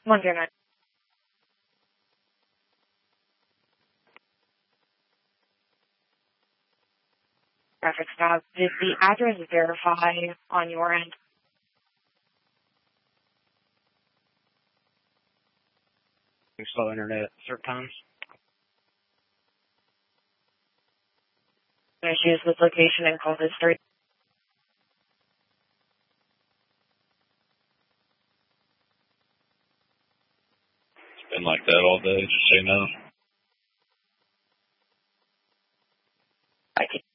109. Traffic stop. Did the address verify on your end? Slow internet at certain times. Issues with location and call history. It's been like that all day, just so you know.